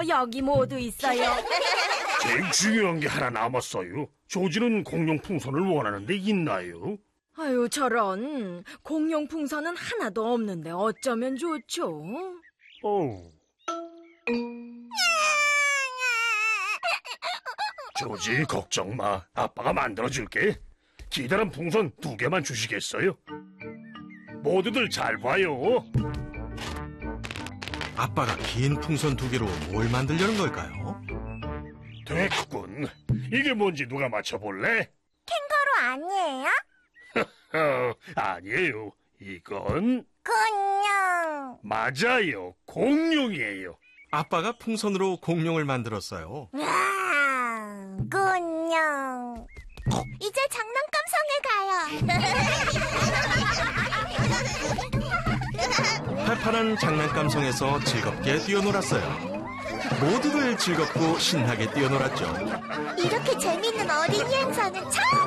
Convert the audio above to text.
여기 모두 있어요. 제일 중요한 게 하나 남았어요. 조지는 공룡 풍선을 원하는데 있나요? 아유, 저런. 공룡 풍선은 하나도 없는데 어쩌면 좋죠? 어우. 조지, 걱정 마. 아빠가 만들어줄게. 기다란 풍선 2개만 주시겠어요? 모두들 잘 봐요. 아빠가 긴 풍선 2개로 뭘 만들려는 걸까요? 됐군. 이게 뭔지 누가 맞춰볼래? 캥거루 아니에요? 아니에요. 이건 공룡. 맞아요. 공룡이에요. 아빠가 풍선으로 공룡을 만들었어요. 공룡. 이제 장난감성에 가요. 팔팔한 장난감성에서 즐겁게 뛰어놀았어요. 모두들 즐겁고 신나게 뛰어놀았죠. 이렇게 재밌는 어린이 행사는 처음